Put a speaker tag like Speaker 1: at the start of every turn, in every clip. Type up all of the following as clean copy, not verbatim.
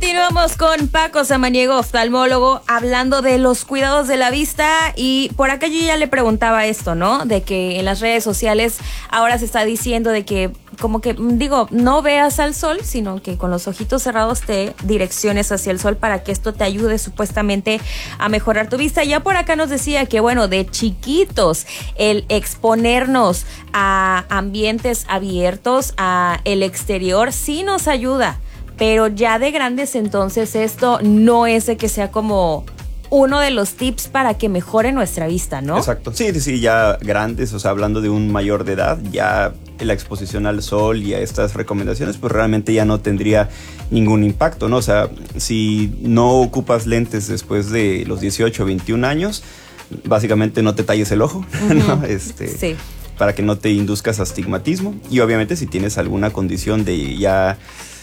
Speaker 1: Continuamos con Paco Samaniego, oftalmólogo, hablando de los cuidados de la vista. Y por acá yo ya le preguntaba esto, ¿no? De que en las redes sociales ahora se está diciendo de que, como que, digo, no veas al sol, sino que con los ojitos cerrados te direcciones hacia el sol para que esto te ayude supuestamente a mejorar tu vista. Ya por acá nos decía que, bueno, de chiquitos, el exponernos a ambientes abiertos, a el exterior, sí nos ayuda. Pero ya de grandes, entonces, esto no es de que sea como uno de los tips para que mejore nuestra vista, ¿no?
Speaker 2: Exacto. Sí, ya grandes, o sea, hablando de un mayor de edad, ya la exposición al sol y a estas recomendaciones, pues realmente ya no tendría ningún impacto, ¿no? O sea, si no ocupas lentes después de los 18 o 21 años, básicamente no te talles el ojo, ¿no?
Speaker 1: Sí.
Speaker 2: Para que no te induzcas astigmatismo. Y obviamente si tienes alguna condición de ya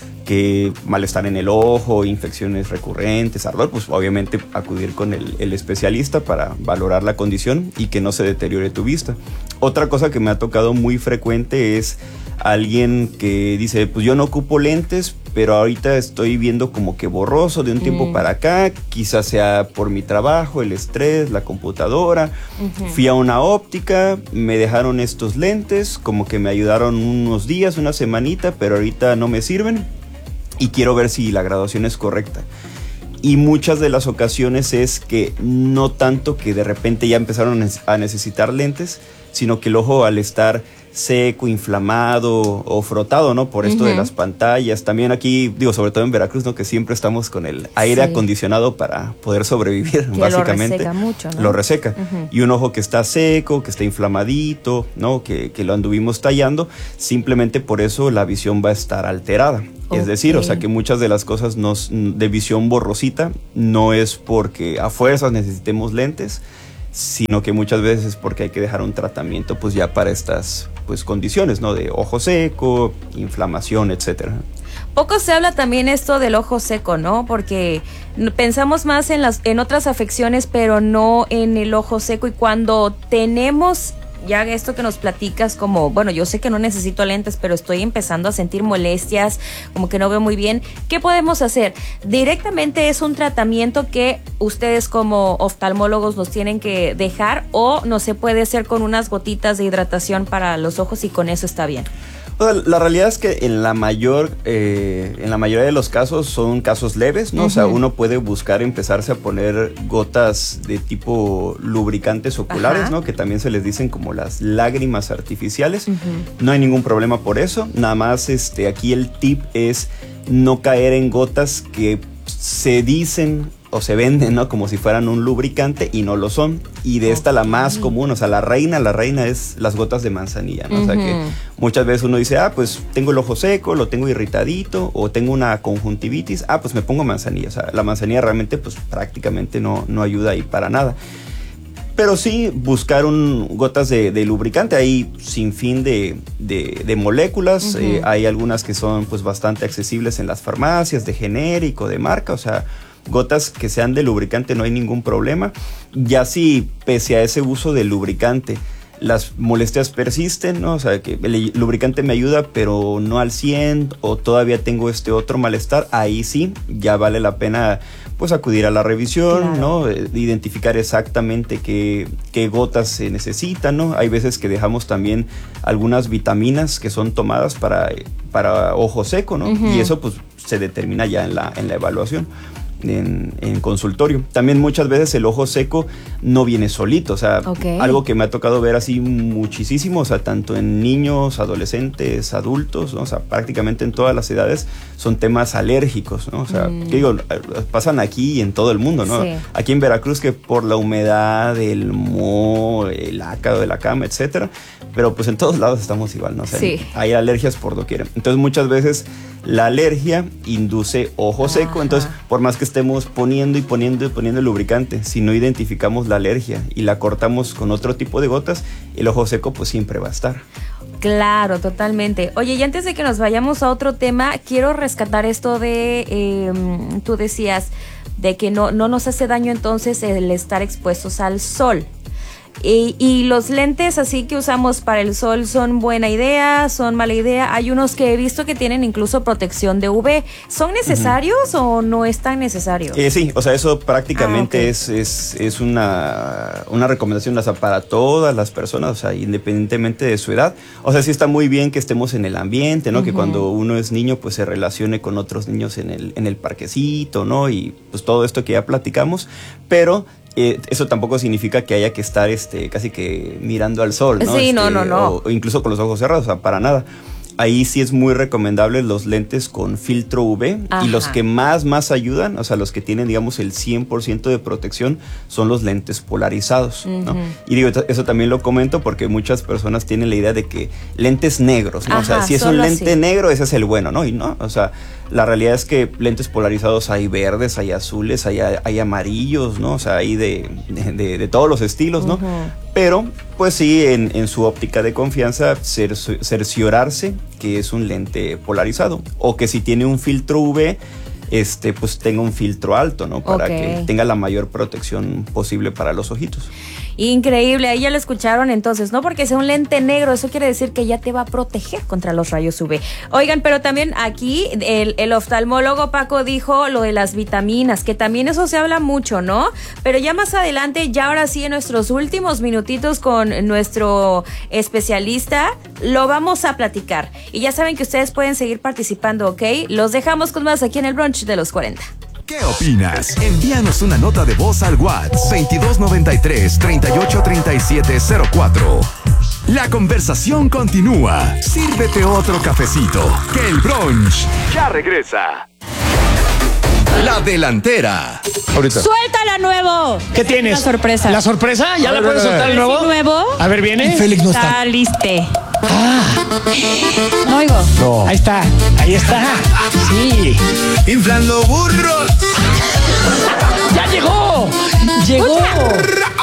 Speaker 2: que malestar en el ojo, infecciones recurrentes, ardor, pues obviamente acudir con el especialista para valorar la condición y que no se deteriore tu vista. Otra cosa que me ha tocado muy frecuente es alguien que dice, pues yo no ocupo lentes, pero ahorita estoy viendo como que borroso de un tiempo para acá, quizás sea por mi trabajo, el estrés, la computadora. Fui a una óptica, me dejaron estos lentes, como que me ayudaron unos días, una semanita, pero ahorita no me sirven y quiero ver si la graduación es correcta. Y muchas de las ocasiones es que no tanto que de repente ya empezaron a necesitar lentes, sino que el ojo, al estar seco, inflamado o frotado, ¿no? Por esto de las pantallas. También aquí, digo, sobre todo en Veracruz, ¿no? Que siempre estamos con el aire acondicionado para poder sobrevivir,
Speaker 1: que
Speaker 2: básicamente.
Speaker 1: lo reseca mucho, ¿no?
Speaker 2: Lo reseca. Y un ojo que está seco, que está inflamadito, ¿no? Que lo anduvimos tallando, simplemente por eso la visión va a estar alterada. Es decir, o sea, que muchas de las cosas de visión borrosita no es porque a fuerzas necesitemos lentes, sino que muchas veces es porque hay que dejar un tratamiento pues ya para estas pues condiciones, ¿no? De ojo seco, inflamación, etcétera.
Speaker 1: Poco se habla también esto del ojo seco, ¿no? Porque pensamos más en otras afecciones, pero no en el ojo seco. Y cuando tenemos ya esto que nos platicas, como, bueno, yo sé que no necesito lentes, pero estoy empezando a sentir molestias, como que no veo muy bien, ¿qué podemos hacer? ¿Directamente es un tratamiento que ustedes como oftalmólogos nos tienen que dejar, o no se puede hacer con unas gotitas de hidratación para los ojos y con eso está bien?
Speaker 2: La realidad es que en la mayoría de los casos son casos leves, ¿no? O sea, uno puede buscar empezarse a poner gotas de tipo lubricantes oculares, ¿no? Que también se les dicen como las lágrimas artificiales. No hay ningún problema por eso. Nada más aquí el tip es no caer en gotas que se dicen o se venden, ¿no? Como si fueran un lubricante y no lo son. Y de esta la más común, o sea, la reina es las gotas de manzanilla, ¿no? O sea, que muchas veces uno dice, pues tengo el ojo seco, lo tengo irritadito, o tengo una conjuntivitis, pues me pongo manzanilla. O sea, la manzanilla realmente pues prácticamente no ayuda ahí para nada. Pero sí buscar gotas de lubricante. Hay sin fin de moléculas. Hay algunas que son pues bastante accesibles en las farmacias, de genérico, de marca, o sea, gotas que sean de lubricante, no hay ningún problema. Ya si pese a ese uso de lubricante las molestias persisten, ¿no? O sea, que el lubricante me ayuda, pero no al 100, o todavía tengo este otro malestar, ahí sí, ya vale la pena pues acudir a la revisión, ¿no? Identificar exactamente qué gotas se necesitan, ¿no? Hay veces que dejamos también algunas vitaminas que son tomadas para ojo seco, ¿no? Y eso pues se determina ya en la evaluación. En consultorio. También muchas veces el ojo seco no viene solito, o sea, algo que me ha tocado ver así muchísimo, o sea, tanto en niños, adolescentes, adultos, ¿no? O sea, prácticamente en todas las edades son temas alérgicos, ¿no? O sea, que digo, pasan aquí y en todo el mundo, ¿no? Sí. Aquí en Veracruz, que por la humedad, el moho, el ácaro de la cama, etcétera, pero pues en todos lados estamos igual, ¿no? O sea, hay alergias por doquier. Entonces muchas veces la alergia induce ojo seco, entonces por más que estemos poniendo el lubricante, si no identificamos la alergia y la cortamos con otro tipo de gotas, el ojo seco pues siempre va a estar.
Speaker 1: Claro, totalmente. Oye, y antes de que nos vayamos a otro tema, quiero rescatar esto de, tú decías, de que no nos hace daño entonces el estar expuestos al sol. Y los lentes así que usamos para el sol son buena idea, son mala idea. Hay unos que he visto que tienen incluso protección de UV. ¿Son necesarios o no es tan necesario?
Speaker 2: Sí, o sea, eso prácticamente es una recomendación, o sea, para todas las personas, o sea, independientemente de su edad. O sea, sí está muy bien que estemos en el ambiente, ¿no? Que cuando uno es niño, pues se relacione con otros niños en el parquecito, ¿no? Y pues todo esto que ya platicamos, pero eso tampoco significa que haya que estar casi que mirando al sol, ¿no?
Speaker 1: Sí, no.
Speaker 2: O incluso con los ojos cerrados, o sea, para nada. Ahí sí es muy recomendable los lentes con filtro UV. Ajá. Y los que más ayudan, o sea, los que tienen, digamos, el 100% de protección son los lentes polarizados, ¿no? Y digo, eso también lo comento porque muchas personas tienen la idea de que lentes negros, ¿no? Ajá, o sea, si es un lente negro, ese es el bueno, ¿no? Y no, o sea, la realidad es que lentes polarizados hay verdes, hay azules, hay amarillos, ¿no? O sea, hay de todos los estilos, ¿no? Pero, pues sí, en su óptica de confianza, cerciorarse que es un lente polarizado. O que si tiene un filtro UV, pues tenga un filtro alto, ¿no? Para que tenga la mayor protección posible para los ojitos.
Speaker 1: Increíble, ahí ya lo escucharon entonces, no porque sea un lente negro, eso quiere decir que ya te va a proteger contra los rayos UV. Oigan, pero también aquí el oftalmólogo Paco dijo lo de las vitaminas, que también eso se habla mucho, ¿no? Pero ya más adelante, ya ahora sí en nuestros últimos minutitos con nuestro especialista, lo vamos a platicar. Y ya saben que ustedes pueden seguir participando, ¿ok? Los dejamos con más aquí en el brunch de los 40.
Speaker 3: ¿Qué opinas? Envíanos una nota de voz al WhatsApp 2293-383704. La conversación continúa. Sírvete otro cafecito, que el brunch ya regresa. La delantera.
Speaker 4: Ahorita.
Speaker 5: ¡Suéltala, nuevo!
Speaker 4: ¿Qué tienes?
Speaker 5: La sorpresa.
Speaker 4: ¿La sorpresa? ¿Ya la puedes soltar el nuevo?
Speaker 5: ¿Sí, nuevo?
Speaker 4: A ver, ¿viene?
Speaker 6: Félix no está.
Speaker 5: Está liste. No oigo.
Speaker 6: No.
Speaker 4: Ahí está. Sí.
Speaker 3: Inflando burros.
Speaker 4: ¡Ya llegó! ¡Llegó!